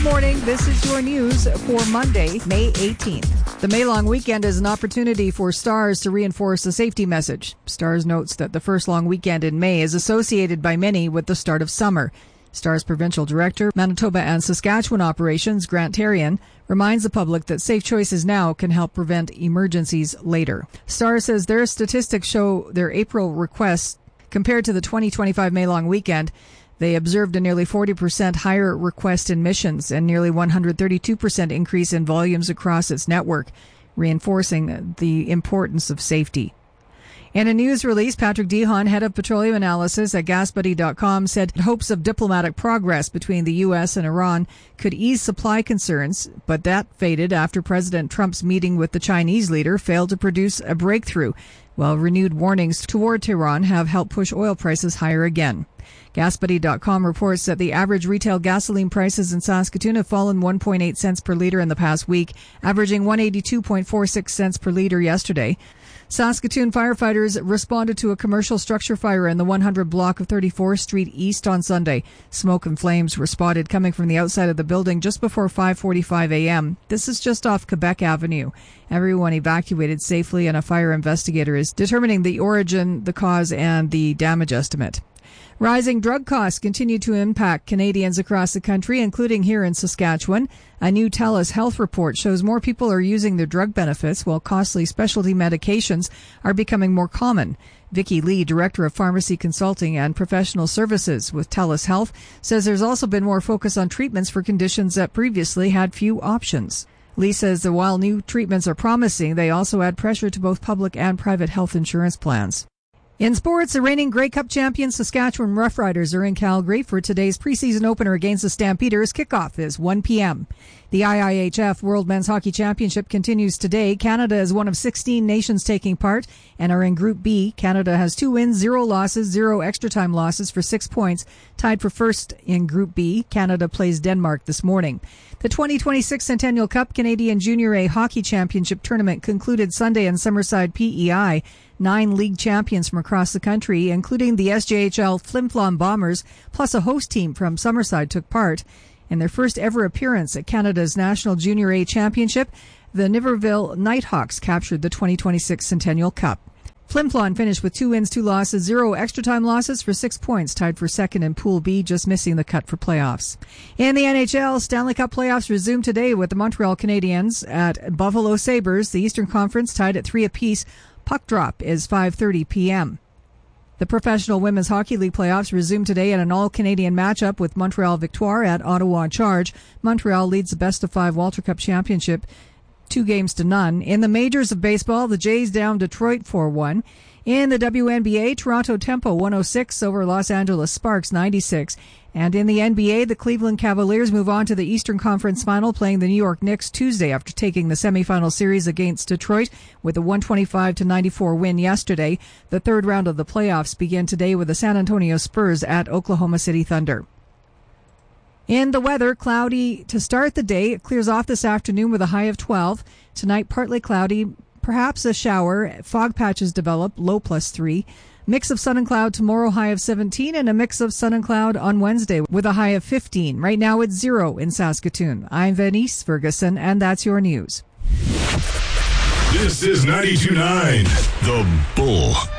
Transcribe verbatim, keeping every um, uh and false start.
morning. This is your news for Monday, May eighteenth. The May long weekend is an opportunity for Stars to reinforce a safety message. Stars notes that the first long weekend in May is associated by many with the start of summer. Stars Provincial Director, Manitoba and Saskatchewan Operations, Grant Therrien, reminds the public that safe choices now can help prevent emergencies later. Stars says their statistics show their April requests compared to the twenty twenty-five May long weekend. They observed a nearly forty percent higher request admissions and nearly one hundred thirty-two percent increase in volumes across its network, reinforcing the importance of safety. In a news release, Patrick Dihon, head of petroleum analysis at gas buddy dot com, said hopes of diplomatic progress between the U S and Iran could ease supply concerns, but that faded after President Trump's meeting with the Chinese leader failed to produce a breakthrough, while renewed warnings toward Tehran have helped push oil prices higher again. gas buddy dot com reports that the average retail gasoline prices in Saskatoon have fallen one point eight cents per litre in the past week, averaging one hundred eighty-two point four six cents per litre yesterday. Saskatoon firefighters responded to a commercial structure fire in the one hundred block of thirty-fourth Street East on Sunday. Smoke and flames were spotted coming from the outside of the building just before five forty-five a.m. This is just off Quebec Avenue. Everyone evacuated safely, and a fire investigator is determining the origin, the cause, and the damage estimate. Rising drug costs continue to impact Canadians across the country, including here in Saskatchewan. A new TELUS Health report shows more people are using their drug benefits, while costly specialty medications are becoming more common. Vicky Lee, Director of Pharmacy Consulting and Professional Services with TELUS Health, says there's also been more focus on treatments for conditions that previously had few options. Lee says that while new treatments are promising, they also add pressure to both public and private health insurance plans. In sports, the reigning Grey Cup champions Saskatchewan Roughriders are in Calgary for today's preseason opener against the Stampeders. Kickoff is one p.m. The I I H F World Men's Hockey Championship continues today. Canada is one of sixteen nations taking part and are in Group B. Canada has two wins, zero losses, zero extra time losses for six points, tied for first in Group B. Canada plays Denmark this morning. The twenty twenty-six Centennial Cup Canadian Junior A Hockey Championship Tournament concluded Sunday in Summerside, P E I. Nine league champions from across the country, including the S J H L Flin Flon Bombers, plus a host team from Summerside, took part. In their first ever appearance at Canada's National Junior A Championship, the Niverville Nighthawks captured the twenty twenty-six Centennial Cup. Flin Flon finished with two wins, two losses, zero extra time losses for six points, tied for second in Pool B, just missing the cut for playoffs. In the N H L, Stanley Cup playoffs resume today with the Montreal Canadiens at Buffalo Sabres. The Eastern Conference tied at three apiece. Puck drop is five thirty p.m. The Professional Women's Hockey League playoffs resume today in an all-Canadian matchup with Montreal Victoire at Ottawa Charge. Montreal leads the best-of-five Walter Cup Championship two games to none. In the majors of baseball, the Jays down Detroit four one. In the W N B A, Toronto Tempo one oh six over Los Angeles Sparks ninety-six. And in the N B A, the Cleveland Cavaliers move on to the Eastern Conference Final, playing the New York Knicks Tuesday after taking the semifinal series against Detroit with a one twenty-five to ninety-four win yesterday. The third round of the playoffs begin today with the San Antonio Spurs at Oklahoma City Thunder. In the weather, cloudy to start the day. It clears off this afternoon with a high of twelve. Tonight, partly cloudy, perhaps a shower. Fog patches develop, low plus three. Mix of sun and cloud tomorrow, high of seventeen, and a mix of sun and cloud on Wednesday with a high of fifteen. Right now it's zero in Saskatoon. I'm Venice Ferguson, and that's your news. This is ninety-two point nine The Bull.